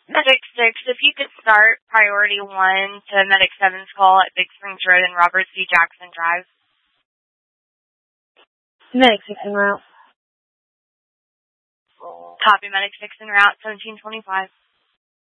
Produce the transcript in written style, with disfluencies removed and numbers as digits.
Medic 6, if you could start Priority 1 to Medic 7's call at Big Springs Road and Robert C. Jackson Drive. Medic 6 en route. Copy, Medic 6 en route, 1725.